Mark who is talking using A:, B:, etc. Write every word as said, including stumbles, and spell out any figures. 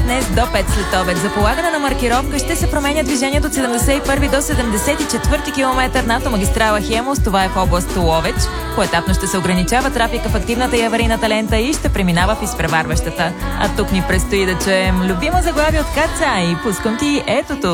A: днес до пет след обед. За полагане на маркировка ще се променя движението от седемдесет и първи до седемдесет и четвърти километър на автомагистрала Хемус. Това е в област Ловеч. Поетапно ще се ограничава трафика в активната и аварийната лента и ще преминава в изпреварващата. А тук ни предстои да чуем любимо заглавие от Каца и пускам ти етото.